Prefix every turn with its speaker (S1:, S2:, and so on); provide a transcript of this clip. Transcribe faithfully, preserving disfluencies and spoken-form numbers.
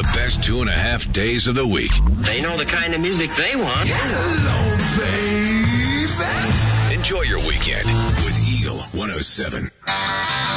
S1: best two and a half days of the week.
S2: They know the kind of music they want.
S1: Hello, baby. Enjoy your weekend with Eagle one oh seven.